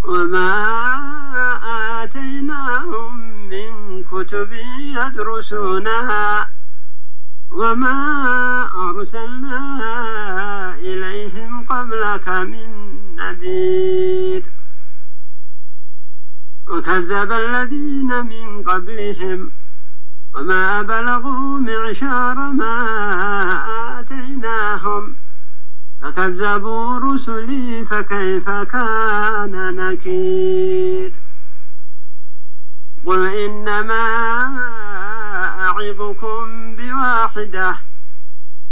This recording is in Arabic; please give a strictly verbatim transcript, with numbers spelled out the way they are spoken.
وما آتيناهم من كتب يدرسونها وما أرسلنا إليهم قبلك من نذير وكذب الذين من قبلهم وما بلغوا معشار ما آتيناهم فكذبوا رسلي فكيف كان نكير قل إنما أعظكم بواحدة